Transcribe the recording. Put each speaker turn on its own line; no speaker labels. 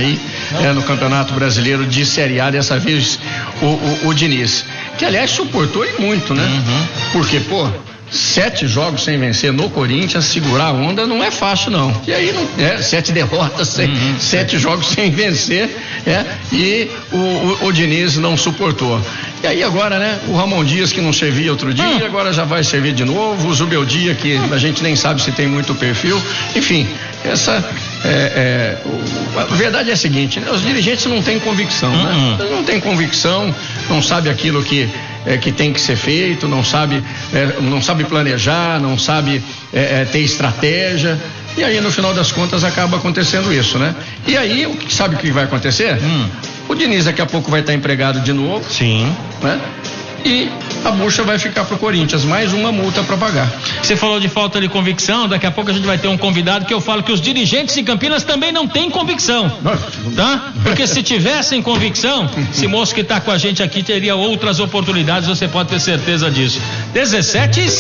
aí no Campeonato Brasileiro de Série A, dessa vez o Diniz, que aliás suportou e muito, né? Porque, 7 jogos sem vencer no Corinthians, segurar a onda não é fácil, não. E aí 7 derrotas, 7 jogos sem vencer, e o Diniz não suportou. E aí agora, né, o Ramon Dias, que não servia outro dia, agora já vai servir de novo, o Zubeldia, que a gente nem sabe se tem muito perfil, enfim, a verdade é a seguinte, né, os dirigentes não têm convicção, né? Não tem convicção, não sabe aquilo que tem que ser feito, não sabe planejar, não sabe ter estratégia, e aí no final das contas acaba acontecendo isso, né? E aí, sabe o que vai acontecer? O Diniz daqui a pouco vai estar empregado de novo.
Sim.
Né? E a bucha vai ficar pro Corinthians, mais uma multa para pagar.
Você falou de falta de convicção, daqui a pouco a gente vai ter um convidado que eu falo que os dirigentes em Campinas também não têm convicção, tá? Porque se tivessem convicção, esse moço que tá com a gente aqui teria outras oportunidades, você pode ter certeza disso. 17 e